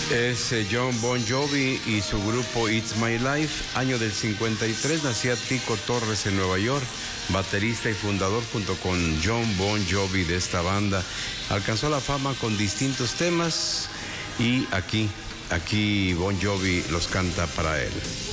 Es John Bon Jovi y su grupo It's My Life. Año del 53, nacía Tico Torres en Nueva York, baterista y fundador junto con John Bon Jovi de esta banda. Alcanzó la fama con distintos temas y aquí Bon Jovi los canta para él.